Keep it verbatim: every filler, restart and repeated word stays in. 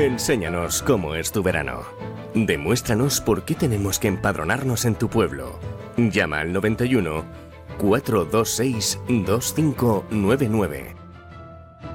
Enséñanos cómo es tu verano. Demuéstranos por qué tenemos que empadronarnos en tu pueblo. Llama al noventa y uno, cuatrocientos veintiséis, veinticinco noventa y nueve.